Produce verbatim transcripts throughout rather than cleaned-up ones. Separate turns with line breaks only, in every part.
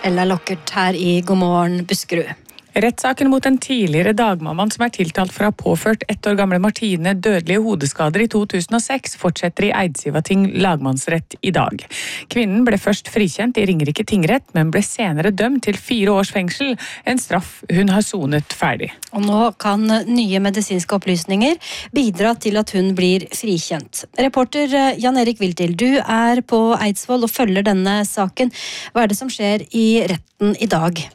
Ella Lockert her i God morgen Buskerud.
Rettssaken mot en tidligere dagmammaen som er tiltalt for å ha påført ett år gamle Martine dødelige hodeskader i to tusen og seks fortsetter i Eidsivating lagmannsrett i dag. Kvinnen ble først frikjent i Ringerike tingrett, men ble senere dømt til fire års fengsel, en straff hun har sonet ferdig.
Og nå kan nye medisinske opplysninger bidra til at hun blir frikjent. Reporter Jan Erik Viltil, du er på Eidsvoll og følger denne saken. Hva er det som skjer i retten i dag?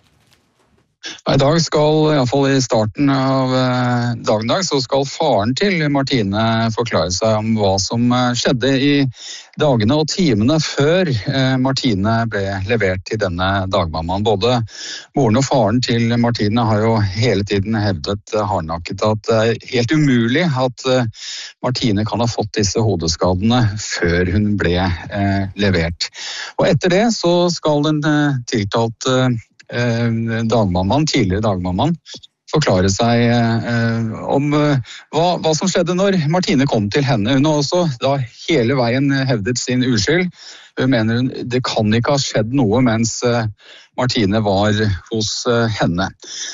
I dag skal, i hvert fall i starten av dagen i dag, så skal faren til Martine forklare seg om hva som skjedde i dagene og timene før Martine ble levert til denne dagmammaen. Både moren og faren til Martine har jo hele tiden hevdet hardnakket at det er helt umulig at Martine kan ha fått disse hodeskadene før hun ble levert. Og etter det så skal den tiltalte dagmammaen, tidligere dagmammaen, forklare seg eh, om eh, hva, hva som skjedde når Martine kom til henne. Hun har også da hele veien hevdet sin uskyld. Hun mener hun, det kan ikke ha skjedd noe mens eh, Martine var hos eh, henne.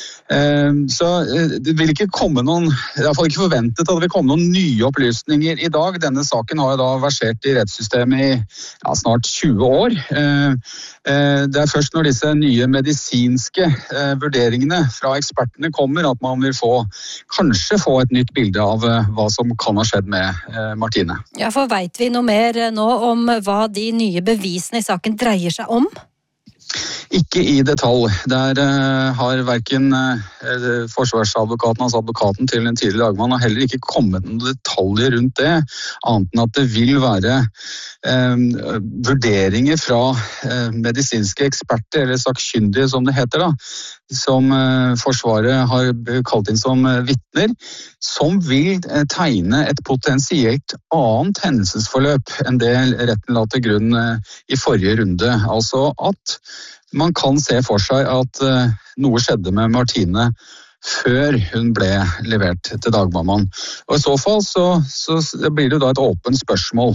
Så det vil ikke komme noen, i hvert fall ikke forventet at det vil komme noen nye opplysninger i dag. Denne saken har jo da versert i rettssystemet i ja, snart tjue år. Det er først når disse nye medisinske vurderingene fra ekspertene kommer at man vil få, kanskje få et nytt bilde av hva som kan ha skjedd med Martine.
Ja, for vet vi noe mer nå om hva de nye bevisene i saken dreier seg om?
Ikke i detalj. Der uh, har hverken uh, forsvarsadvokaten, altså advokaten til en tidligere dagmann, har heller ikke kommet noen detaljer rundt det, annet enn at det vil være uh, vurderinger fra uh, medisinske eksperter, eller sakkyndige som det heter da, som uh, Forsvaret har kalt inn som uh, vitner, som vil uh, tegne et potensielt annet hendelsesforløp enn det retten la til grunn uh, i forrige runde. Altså at man kan se for seg at uh, noe skjedde med Martine før hun ble levert til dagmammaen. Og i så fall så, så blir det da et åpent spørsmål.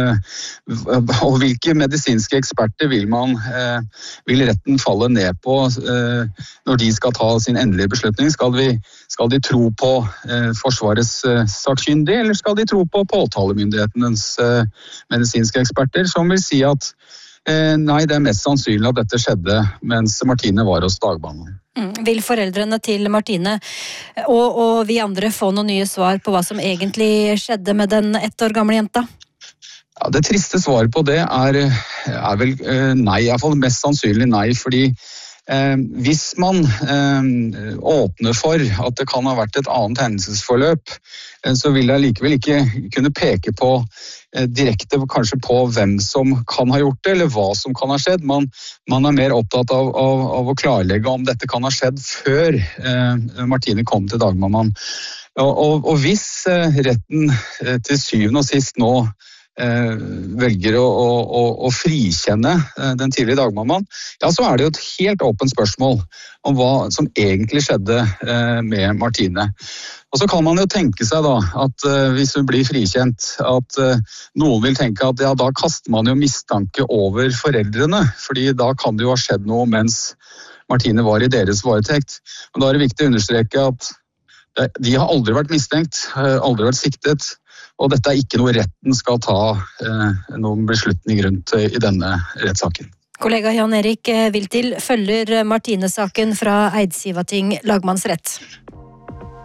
Uh, og hvilke medisinske eksperter vil man, uh, vil retten falle ned på uh, når de skal ta sin endelige beslutning? Skal, vi, skal de tro på uh, Forsvarets uh, sakkyndige, eller skal de tro på påtalemyndighetens uh, medisinske eksperter, som vil si at nei, det er mest sannsynlig at dette skjedde mens Martine var hos dagmammaen.
Mm. Vil foreldrene til Martine og, og vi andre få noen nye svar på hva som egentlig skjedde med den ett år gamle jenta?
Ja, det triste svaret på det er, er vel nei, i hvert fall mest sannsynlig nei, fordi Eh, hvis man eh, åpner for at det kan ha vært et annet hendelsesforløp, eh, så vil jeg likevel ikke kunne peke på eh, direkte kanskje på hvem som kan ha gjort det, eller hva som kan ha skjedd. Man, man er mer opptatt av, av, av å klarlegge om dette kan ha skjedd før eh, Martine kom til dagmammaen. Og, og, og hvis eh, retten eh, til syvende og sist nå Eh, velger å, å, å frikjenne eh, den tidlige dagmammaen, ja, så er det jo et helt åpent spørsmål om hva som egentlig skjedde eh, med Martine. Og så kan man jo tenke seg da, at eh, hvis hun blir frikjent, at eh, noen vil tenke at ja, da kaster man jo mistanke over foreldrene, fordi da kan det jo ha skjedd noe mens Martine var i deres varetekt. Og da er det viktig å understreke at eh, de har aldri vært mistenkt, eh, aldri vært siktet, og dette er ikke noe retten skal ta eh, noen beslutning rundt eh, i denne rettssaken.
Kollega Jan Erik Viltil følger Martine-saken fra Eidsivating lagmannsrett.